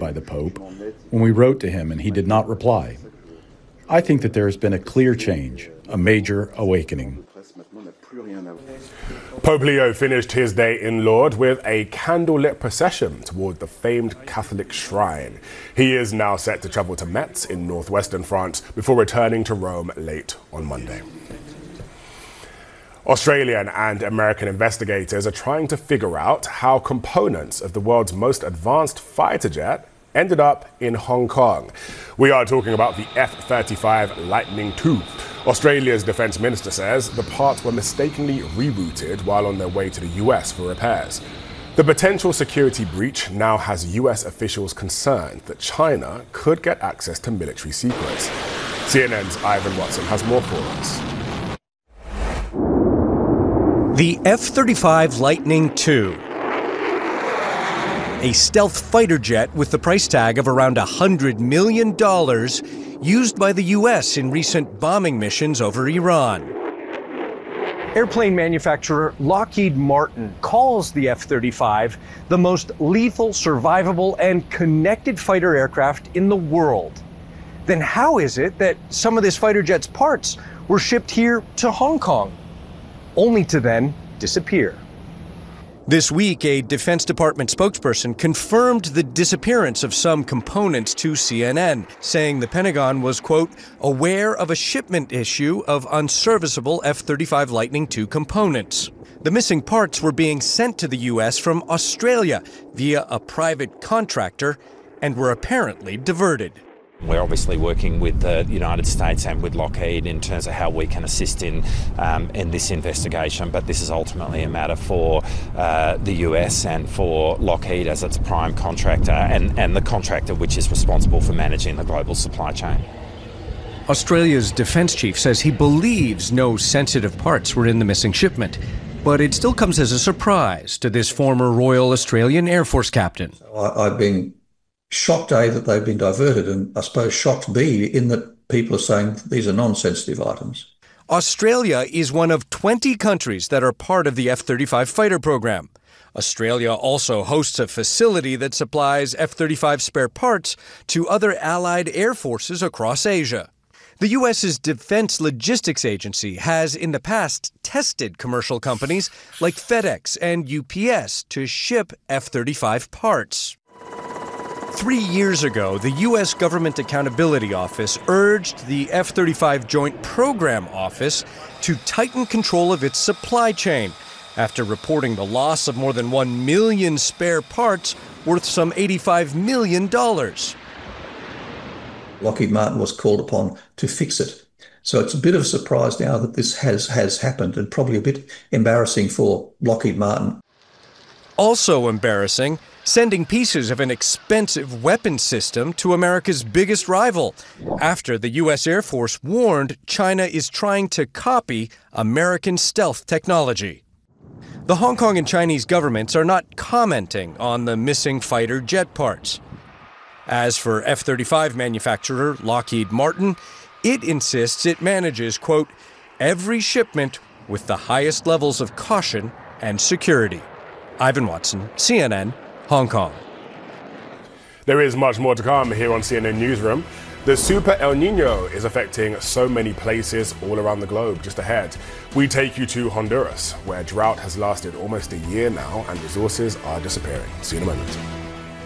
by the Pope when we wrote to him and he did not reply. I think that there has been a clear change, a major awakening. Pope Leo finished his day in Lourdes with a candlelit procession toward the famed Catholic shrine. He is now set to travel to Metz in northwestern France before returning to Rome late on Monday. Australian and American investigators are trying to figure out how components of the world's most advanced fighter jet ended up in Hong Kong. We are talking about the F-35 Lightning II. Australia's defense minister says the parts were mistakenly rerouted while on their way to the US for repairs. The potential security breach now has US officials concerned that China could get access to military secrets. CNN's Ivan Watson has more for us. The F-35 Lightning II, a stealth fighter jet with the price tag of around $100 million, used by the U.S. in recent bombing missions over Iran. Airplane manufacturer Lockheed Martin calls the F-35 the most lethal, survivable, and connected fighter aircraft in the world. Then how is it that some of this fighter jet's parts were shipped here to Hong Kong, only to then disappear? This week, a Defense Department spokesperson confirmed the disappearance of some components to CNN, saying the Pentagon was, quote, aware of a shipment issue of unserviceable F-35 Lightning II components. The missing parts were being sent to the U.S. from Australia via a private contractor and were apparently diverted. We're obviously working with the United States and with Lockheed in terms of how we can assist in this investigation, but this is ultimately a matter for the US and for Lockheed as its prime contractor and the contractor which is responsible for managing the global supply chain. Australia's defense chief says he believes no sensitive parts were in the missing shipment, but it still comes as a surprise to this former Royal Australian Air Force captain. I've been shocked, A, that they've been diverted, and I suppose shocked, B, in that people are saying these are non-sensitive items. Australia is one of 20 countries that are part of the F-35 fighter program. Australia also hosts a facility that supplies F-35 spare parts to other allied air forces across Asia. The U.S.'s Defense Logistics Agency has in the past tested commercial companies like FedEx and UPS to ship F-35 parts. 3 years ago, the U.S. Government Accountability Office urged the F-35 Joint Program Office to tighten control of its supply chain after reporting the loss of more than 1 million spare parts worth some $85 million. Lockheed Martin was called upon to fix it. So it's a bit of a surprise now that this has happened, and probably a bit embarrassing for Lockheed Martin. Also embarrassing, sending pieces of an expensive weapon system to America's biggest rival, after the U.S. Air Force warned China is trying to copy American stealth technology. The Hong Kong and Chinese governments are not commenting on the missing fighter jet parts. As for F-35 manufacturer Lockheed Martin, it insists it manages, quote, every shipment with the highest levels of caution and security. Ivan Watson, CNN, Hong Kong. There is much more to come here on CNN Newsroom. The Super El Nino is affecting so many places all around the globe. Just ahead, we take you to Honduras, where drought has lasted almost a year now and resources are disappearing. See you in a moment.